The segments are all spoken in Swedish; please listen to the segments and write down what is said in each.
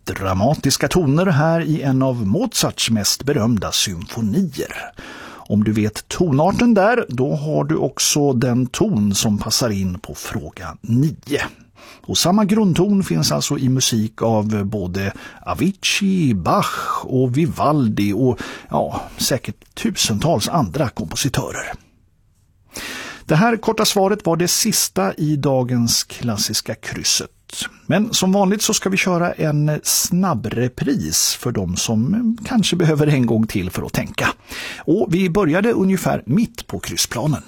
Dramatiska toner här i en av Mozarts mest berömda symfonier. Om du vet tonarten där, då har du också den ton som passar in på fråga 9. Och samma grundton finns alltså i musik av både Avicii, Bach och Vivaldi och säkert tusentals andra kompositörer. Det här korta svaret var det sista i dagens klassiska krysset. Men som vanligt så ska vi köra en snabbrepris för de som kanske behöver en gång till för att tänka. Och vi började ungefär mitt på kryssplanen.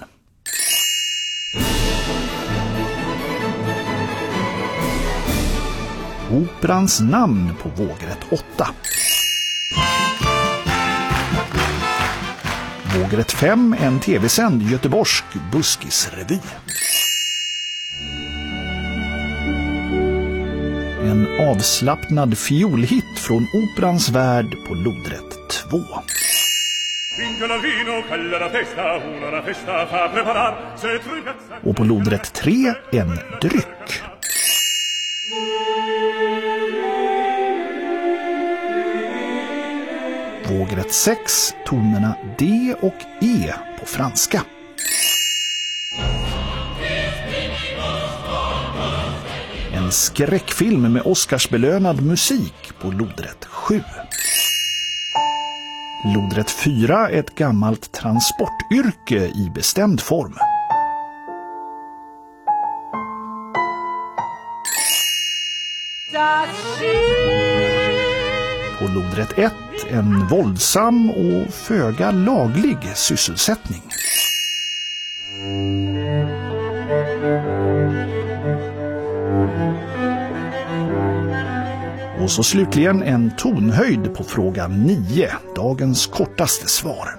Operans namn på vågrätt 8. Vågrätt 5, en tv-sänd göteborgsk buskisrevy. En avslappnad fiolhit från operans värld på lodrätt 2. Och på lodrätt 3, en dryck. Vågrätt 6, tonerna D och E på franska. En skräckfilm med Oscarsbelönad musik på lodrätt 7. Lodrätt 4, ett gammalt transportyrke i bestämd form. På lodrätt 1, en våldsam och föga laglig sysselsättning. Och så slutligen en tonhöjd på fråga 9, dagens kortaste svar.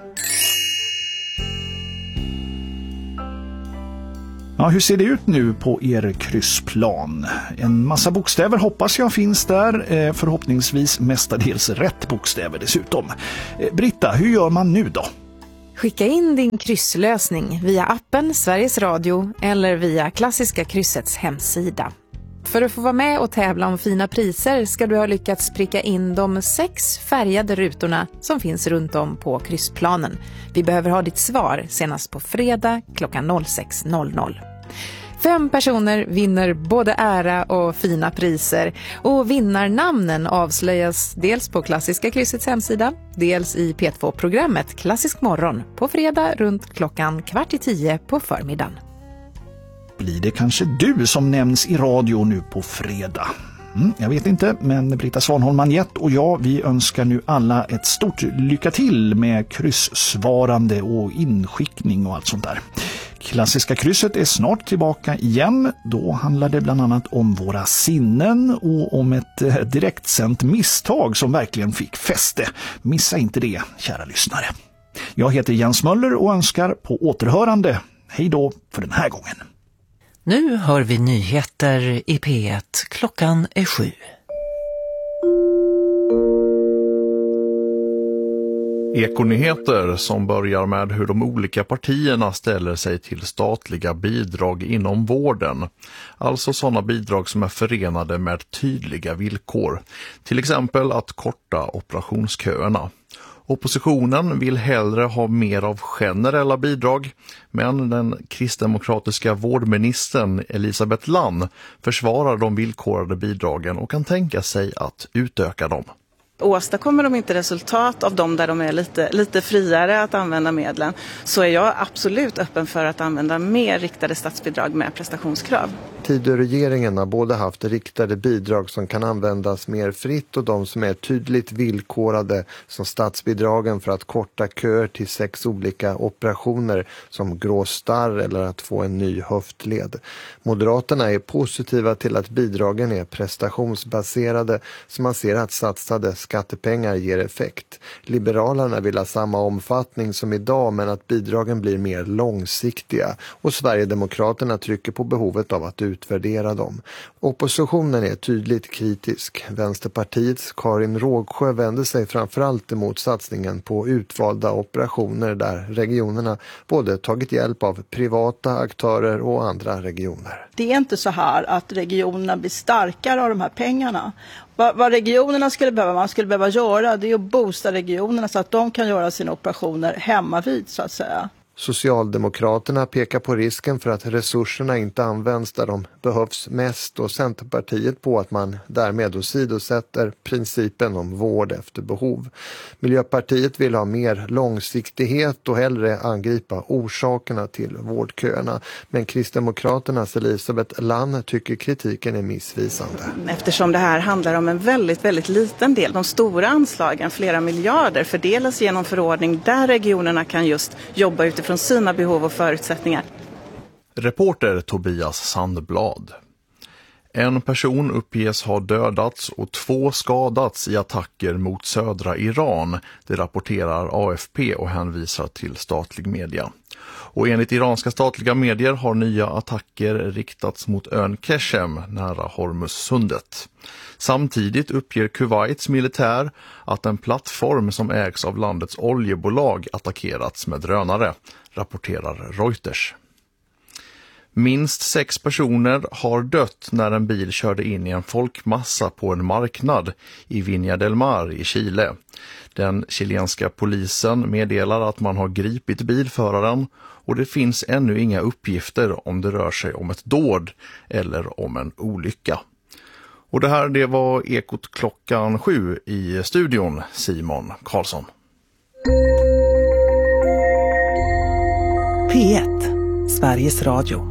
Ja, hur ser det ut nu på er kryssplan? En massa bokstäver hoppas jag finns där, förhoppningsvis mestadels rätt bokstäver dessutom. Britta, hur gör man nu då? Skicka in din krysslösning via appen Sveriges Radio eller via Klassiska kryssets hemsida. För att få vara med och tävla om fina priser ska du ha lyckats pricka in de 6 färgade rutorna som finns runt om på kryssplanen. Vi behöver ha ditt svar senast på fredag klockan 06.00. 5 personer vinner både ära och fina priser och vinnarnamnen avslöjas dels på Klassiska kryssets hemsida, dels i P2-programmet Klassisk morgon på fredag runt klockan 9:15 på förmiddagen. Blir det kanske du som nämns i radio nu på fredag? Jag vet inte, men Britta Svanholm-Manjett och jag, vi önskar nu alla ett stort lycka till med kryssvarande och inskickning och allt sånt där. Klassiska krysset är snart tillbaka igen. Då handlar det bland annat om våra sinnen och om ett direktsänt misstag som verkligen fick fäste. Missa inte det, kära lyssnare. Jag heter Jens Möller och önskar på återhörande. Hej då för den här gången. Nu hör vi nyheter i P1. Klockan är 7. Ekonyheter som börjar med hur de olika partierna ställer sig till statliga bidrag inom vården. Alltså sådana bidrag som är förenade med tydliga villkor. Till exempel att korta operationsköerna. Oppositionen vill hellre ha mer av generella bidrag, men den kristdemokratiska vårdministern Elisabeth Lann försvarar de villkorade bidragen och kan tänka sig att utöka dem. Åstadkommer de inte resultat av dem där de är lite friare att använda medlen, så är jag absolut öppen för att använda mer riktade statsbidrag med prestationskrav. Tidöregeringen har både haft riktade bidrag som kan användas mer fritt och de som är tydligt villkorade som statsbidragen för att korta köer till 6 olika operationer som grå starr eller att få en ny höftled. Moderaterna är positiva till att bidragen är prestationsbaserade så man ser att satsade skattepengar ger effekt. Liberalerna vill ha samma omfattning som idag men att bidragen blir mer långsiktiga och Sverigedemokraterna trycker på behovet av att utvärdera dem. Oppositionen är tydligt kritisk. Vänsterpartiets Karin Rågsjö vänder sig framförallt emot satsningen på utvalda operationer där regionerna både tagit hjälp av privata aktörer och andra regioner. Det är inte så här att regionerna blir starkare av de här pengarna. Vad regionerna man skulle behöva göra, det är att boosta regionerna så att de kan göra sina operationer hemmavid så att säga. Socialdemokraterna pekar på risken för att resurserna inte används där de behövs mest och Centerpartiet på att man därmed åsidosätter principen om vård efter behov. Miljöpartiet vill ha mer långsiktighet och hellre angripa orsakerna till vårdköerna. Men Kristdemokraternas Elisabeth Lann tycker kritiken är missvisande. Eftersom det här handlar om en väldigt, väldigt liten del. De stora anslagen, flera miljarder, fördelas genom förordning där regionerna kan just jobba utifrån sina behov och förutsättningar. Reporter Tobias Sandblad. En person uppges ha dödats och 2 skadats i attacker mot södra Iran. Det rapporterar AFP och hänvisar till statlig media. Och enligt iranska statliga medier har nya attacker riktats mot ön Keshem nära Hormuzsundet. Samtidigt uppger Kuwaits militär att en plattform som ägs av landets oljebolag attackerats med drönare, rapporterar Reuters. Minst 6 personer har dött när en bil körde in i en folkmassa på en marknad i Viña del Mar i Chile. Den chilenska polisen meddelar att man har gripit bilföraren och det finns ännu inga uppgifter om det rör sig om ett dåd eller om en olycka. Och det var Ekot klockan 7 i studion, Simon Karlsson. P1, Sveriges Radio.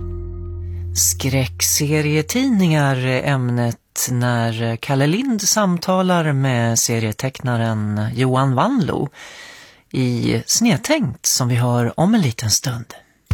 Skräckserietidningar är ämnet när Kalle Lind samtalar med serietecknaren Johan Wanlo i Snedtänkt som vi hör om en liten stund.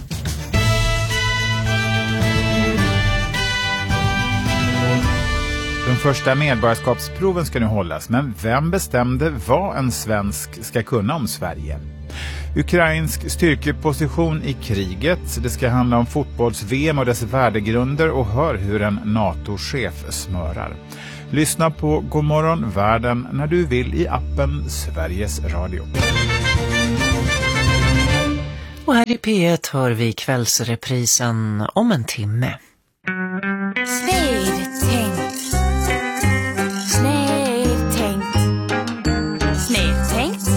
De första medborgarskapsproven ska nu hållas, men vem bestämde vad en svensk ska kunna om Sverige? Ukrainsk styrkeposition i kriget. Det ska handla om fotbolls-VM och dess värdegrunder och hör hur en NATO-chef smörar. Lyssna på Godmorgon världen när du vill i appen Sveriges Radio. Och här i P1 hör vi kvällsreprisen om en timme. Snedtänkt. Snedtänkt. Snedtänkt.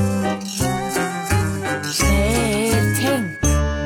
Snedtänkt.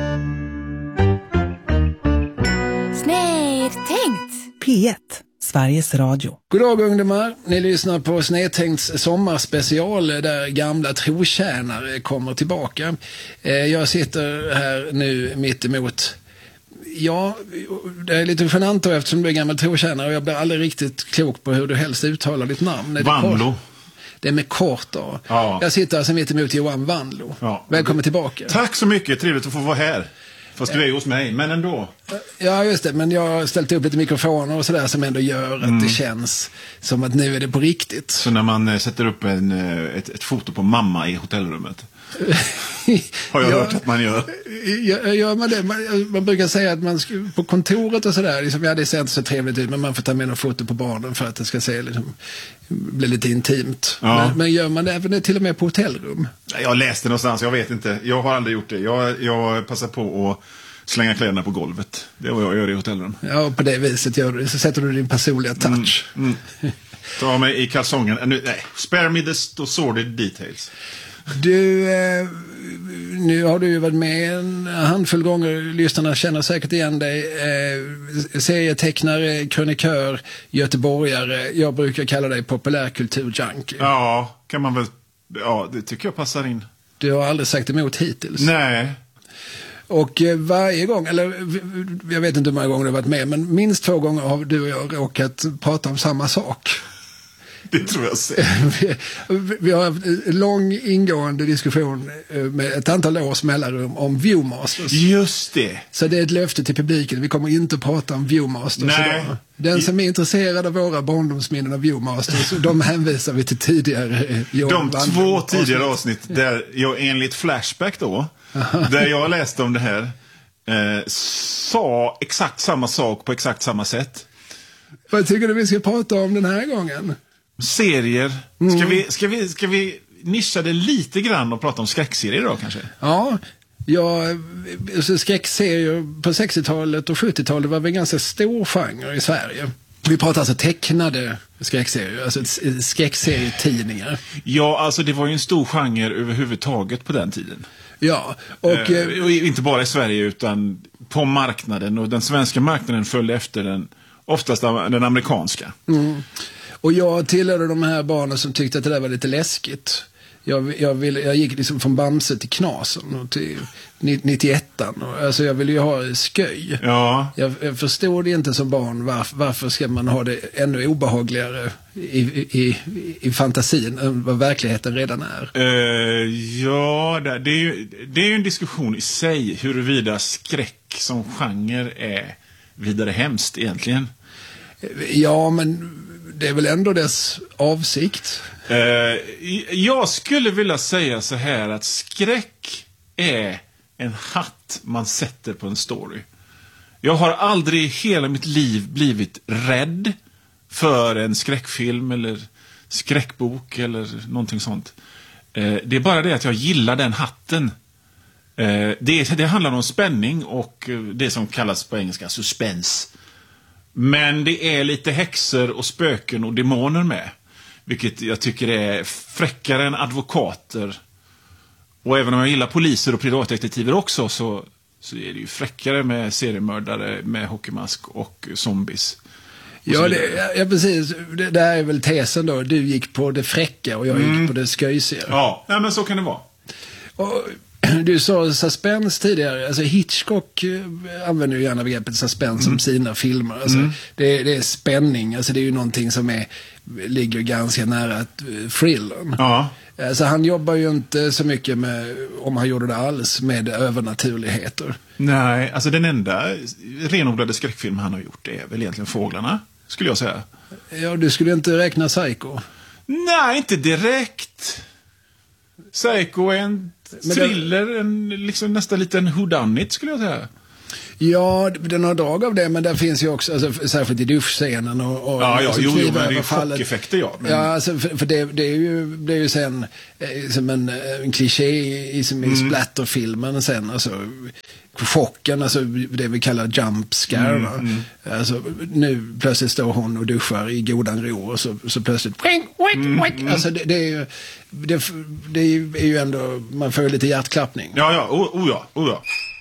Snedtänkt. P1, Sveriges Radio. God dag ungdomar, ni lyssnar på Snedtänkts sommarspecial där gamla trotjänare kommer tillbaka. Jag sitter här nu mitt emot. Ja, det är lite genant då eftersom du är gammal trotjänare och jag blir aldrig riktigt klok på hur du helst uttalar ditt namn. Wanlo. Det är med kort då. Ja. Jag sitter alltså mitt emot Johan Wanlo. Ja. Välkommen tillbaka. Tack så mycket, trevligt att få vara här. Fast du är hos mig, men ändå. Ja, just det. Men jag har ställt upp lite mikrofoner och sådär som ändå gör att det känns som att nu är det på riktigt. Så när man sätter upp ett foto på mamma i hotellrummet har jag hört att man gör. Gör man det? Man brukar säga att man på kontoret och sådär, liksom, ja, det ser inte så trevligt ut, men man får ta med några foto på barnen för att det ska se liksom, bli lite intimt. Ja. Men gör man det även till och med på hotellrum? Jag läste någonstans, jag vet inte. Jag har aldrig gjort det. Jag passar på att slänga kläderna på golvet. Det är vad jag gör i hotellrum. Ja, och på det viset gör du, så sätter du din personliga touch. Ta mig i kalsongen. Nej, spare me the sordid details. Du, nu har du ju varit med en handfull gånger. Lyssnarna känner säkert igen dig. Serietecknare, krönikör, göteborgare. Jag brukar kalla dig populärkulturjunkie. Ja, kan man väl. Ja, det tycker jag passar in. Du har aldrig sagt emot hittills. Nej. Och varje gång, eller jag vet inte hur många gånger du har varit med, men minst 2 gånger har du och jag råkat prata om samma sak. Det tror jag säkert. Vi har haft en lång ingående diskussion med ett antal års mellanrum om Viewmasters. Just det. Så det är ett löfte till publiken. Vi kommer inte att prata om Viewmasters idag. Den som är intresserad av våra barndomsminnen av Viewmasters, de hänvisar vi till tidigare. De 2 tidigare avsnitt där jag enligt Flashback då, där jag läste om det här, sa exakt samma sak på exakt samma sätt. Vad tycker du vi ska prata om den här gången? Serier. Ska vi nischa det lite grann och prata om skräckserier då kanske? Ja, alltså skräckserier på 60-talet och 70-talet var väl en ganska stor genre i Sverige. Vi pratar alltså tecknade skräckserier, alltså skräckserietidningar. Ja, alltså det var ju en stor genre överhuvudtaget på den tiden. Ja, och inte bara i Sverige utan på marknaden, och den svenska marknaden följde efter oftast den amerikanska. Och jag tillhörde de här barnen som tyckte att det där var lite läskigt. Jag gick liksom från Bamse till Knasen och till 91an. Alltså jag ville ju ha sköj. Ja. Jag förstod inte som barn varför ska man ha det ännu obehagligare i fantasin än vad verkligheten redan är. Det är ju en diskussion i sig huruvida skräck som genre är vidare hemskt egentligen. Ja, men det är väl ändå dess avsikt. Jag skulle vilja säga så här att skräck är en hatt man sätter på en story. Jag har aldrig i hela mitt liv blivit rädd för en skräckfilm eller skräckbok eller någonting sånt. Det är bara det att jag gillar den hatten. Det handlar om spänning och det som kallas på engelska suspense. Men det är lite häxor och spöken och demoner med. Vilket jag tycker är fräckare än advokater. Och även om jag gillar poliser och privatdetektiver också, så är det ju fräckare med seriemördare med hockeymask och zombies. Ja, precis. Det är väl tesen då. Du gick på det fräcka och jag gick på det sköjsiga. Ja, men så kan det vara. Och du sa suspense tidigare. Alltså Hitchcock använder ju gärna begreppet suspense som sina filmer. Alltså, det är spänning. Alltså det är ju någonting som ligger ganska nära thrillern. Ja. Alltså han jobbar ju inte så mycket med, om han gjorde det alls, med övernaturligheter. Nej, alltså den enda renodlade skräckfilm han har gjort är väl egentligen Fåglarna, skulle jag säga. Ja, du skulle inte räkna Psycho. Nej, inte direkt. Psycho är en thriller, liksom nästan liten whodunit skulle jag säga. Ja, den har drag av det, men där finns ju också, alltså, särskilt i duschscenen och alltså, men det är ju chockeffekter, ja. Men... Ja, alltså, för det är ju sen som en kliché i splatterfilmen sen, alltså chocken, alltså det vi kallar jump scare. Alltså, nu plötsligt står hon och duschar i godan ro och så plötsligt alltså det är ju ändå, man får ju lite hjärtklappning. Ja, oh ja.